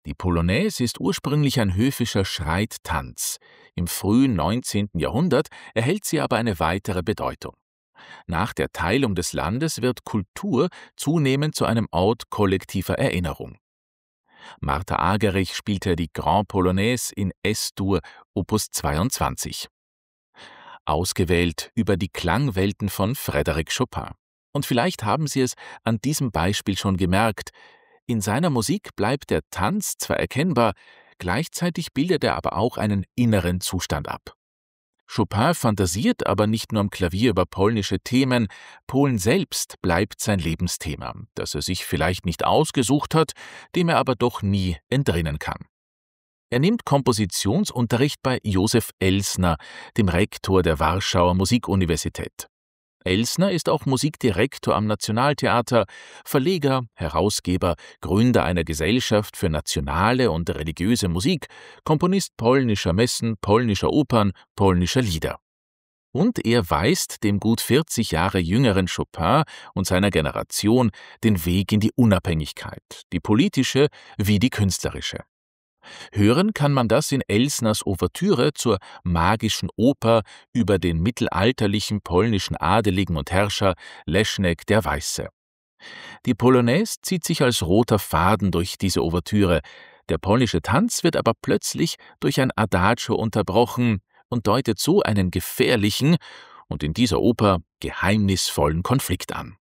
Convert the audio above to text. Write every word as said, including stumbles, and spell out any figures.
Die Polonaise ist ursprünglich ein höfischer Schreittanz. Im frühen neunzehnten Jahrhundert erhält sie aber eine weitere Bedeutung. Nach der Teilung des Landes wird Kultur zunehmend zu einem Ort kollektiver Erinnerung. Martha Argerich spielte die Grand Polonaise in Es-Dur, Opus zweiundzwanzig. Ausgewählt über die Klangwelten von Frédéric Chopin. Und vielleicht haben Sie es an diesem Beispiel schon gemerkt: In seiner Musik bleibt der Tanz zwar erkennbar, gleichzeitig bildet er aber auch einen inneren Zustand ab. Chopin fantasiert aber nicht nur am Klavier über polnische Themen, Polen selbst bleibt sein Lebensthema, das er sich vielleicht nicht ausgesucht hat, dem er aber doch nie entrinnen kann. Er nimmt Kompositionsunterricht bei Josef Elsner, dem Rektor der Warschauer Musikuniversität. Elsner ist auch Musikdirektor am Nationaltheater, Verleger, Herausgeber, Gründer einer Gesellschaft für nationale und religiöse Musik, Komponist polnischer Messen, polnischer Opern, polnischer Lieder. Und er weist dem gut vierzig Jahre jüngeren Chopin und seiner Generation den Weg in die Unabhängigkeit, die politische wie die künstlerische. Hören kann man das in Elsners Ouvertüre zur magischen Oper über den mittelalterlichen polnischen Adeligen und Herrscher Leszek der Weiße. Die Polonaise zieht sich als roter Faden durch diese Ouvertüre, der polnische Tanz wird aber plötzlich durch ein Adagio unterbrochen und deutet so einen gefährlichen und in dieser Oper geheimnisvollen Konflikt an.